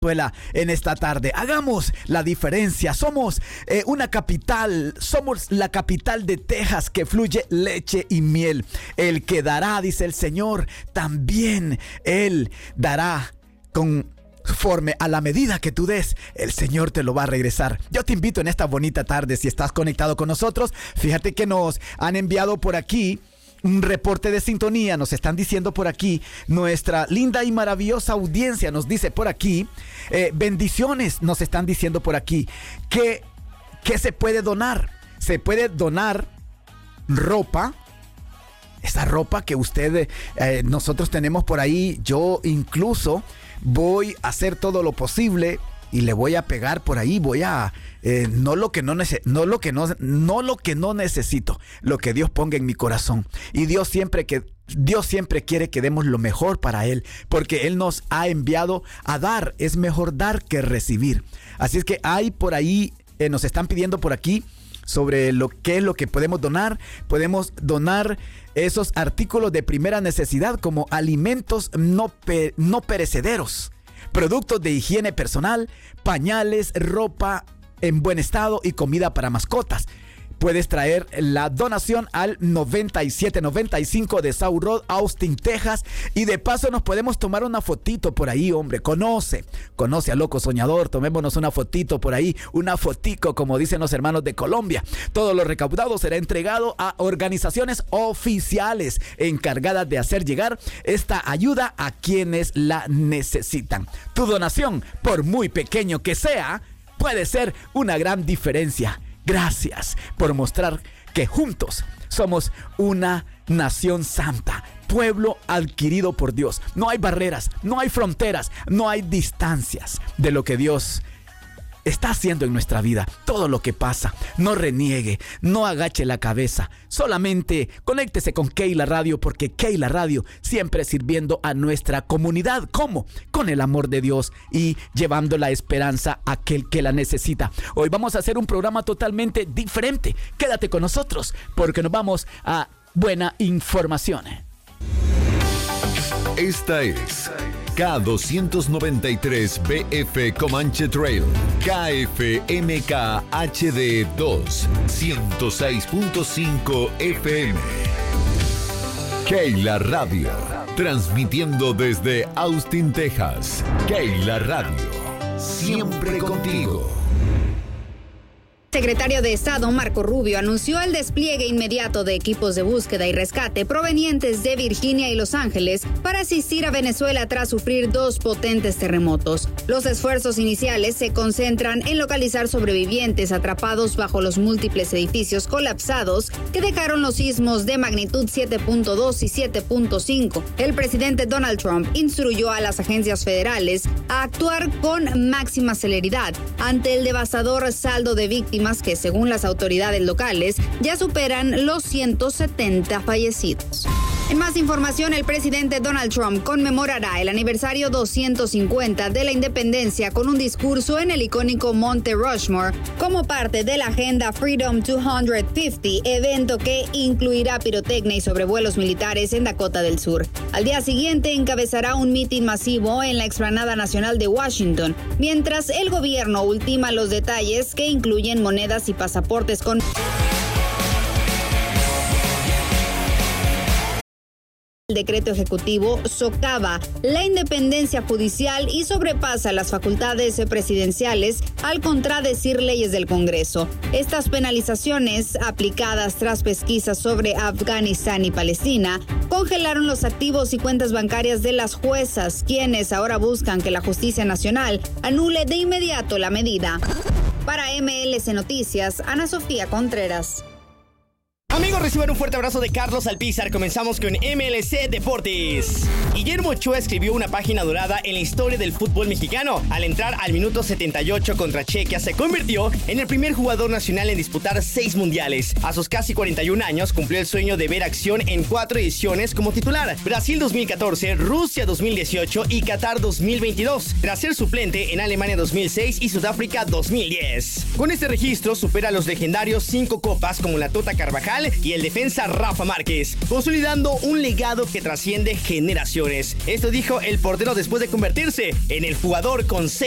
En esta tarde, hagamos la diferencia. Somos una capital, somos la capital de Texas que fluye leche y miel. El que dará, dice el Señor, también Él dará conforme a la medida que tú des, el Señor te lo va a regresar. Yo te invito en esta bonita tarde, si estás conectado con nosotros, fíjate que nos han enviado por aquí un reporte de sintonía. Nos están diciendo por aquí, nuestra linda y maravillosa audiencia nos dice por aquí, bendiciones, nos están diciendo por aquí, que se puede donar. Se puede donar ropa, esa ropa que nosotros tenemos por ahí. Yo incluso voy a hacer todo lo posible y le voy a pegar por ahí, voy a no lo que no necesito, lo que Dios ponga en mi corazón. Y Dios siempre quiere que demos lo mejor para Él, porque Él nos ha enviado a dar. Es mejor dar que recibir. Así es que hay por ahí, nos están pidiendo por aquí sobre qué es lo que podemos donar. Podemos donar esos artículos de primera necesidad como alimentos no perecederos, productos de higiene personal, pañales, ropa en buen estado y comida para mascotas. Puedes traer la donación al 9795 de South Road, Austin, Texas. Y de paso nos podemos tomar una fotito por ahí, hombre. Conoce a Loco Soñador. Tomémonos una fotito por ahí. Una fotico, como dicen los hermanos de Colombia. Todo lo recaudado será entregado a organizaciones oficiales encargadas de hacer llegar esta ayuda a quienes la necesitan. Tu donación, por muy pequeño que sea, puede ser una gran diferencia. Gracias por mostrar que juntos somos una nación santa, pueblo adquirido por Dios. No hay barreras, no hay fronteras, no hay distancias de lo que Dios está haciendo en nuestra vida. Todo lo que pasa, no reniegue, no agache la cabeza. Solamente conéctese con Keila Radio, porque Keila Radio siempre sirviendo a nuestra comunidad. ¿Cómo? Con el amor de Dios y llevando la esperanza a aquel que la necesita. Hoy vamos a hacer un programa totalmente diferente. Quédate con nosotros porque nos vamos a buena información. Esta es K293BF Comanche Trail, KFMK HD 2, 106.5 FM. Keila Radio, transmitiendo desde Austin, Texas. Keila Radio, siempre contigo. El secretario de Estado, Marco Rubio, anunció el despliegue inmediato de equipos de búsqueda y rescate provenientes de Virginia y Los Ángeles para asistir a Venezuela tras sufrir 2 potentes terremotos. Los esfuerzos iniciales se concentran en localizar sobrevivientes atrapados bajo los múltiples edificios colapsados que dejaron los sismos de magnitud 7.2 y 7.5. El presidente Donald Trump instruyó a las agencias federales a actuar con máxima celeridad ante el devastador saldo de víctimas que, según las autoridades locales, ya superan los 170 fallecidos. En más información, el presidente Donald Trump conmemorará el aniversario 250 de la independencia con un discurso en el icónico Monte Rushmore como parte de la agenda Freedom 250, evento que incluirá pirotecnia y sobrevuelos militares en Dakota del Sur. Al día siguiente encabezará un mitin masivo en la explanada nacional de Washington, mientras el gobierno ultima los detalles que incluyen monedas y pasaportes con... El decreto ejecutivo socava la independencia judicial y sobrepasa las facultades presidenciales al contradecir leyes del Congreso. Estas penalizaciones, aplicadas tras pesquisas sobre Afganistán y Palestina, congelaron los activos y cuentas bancarias de las juezas, quienes ahora buscan que la Justicia Nacional anule de inmediato la medida. Para MLC Noticias, Ana Sofía Contreras. Amigos, reciban un fuerte abrazo de Carlos Alpizar. Comenzamos con MLC Deportes. Guillermo Ochoa escribió una página dorada en la historia del fútbol mexicano. Al entrar al minuto 78 contra Chequia, se convirtió en el primer jugador nacional en disputar 6 mundiales. A sus casi 41 años, cumplió el sueño de ver acción en 4 ediciones como titular: Brasil 2014, Rusia 2018 y Qatar 2022, tras ser suplente en Alemania 2006 y Sudáfrica 2010. Con este registro supera a los legendarios 5 copas como la Tota Carvajal y el defensa Rafa Márquez, consolidando un legado que trasciende generaciones. Esto dijo el portero después de convertirse en el jugador con 6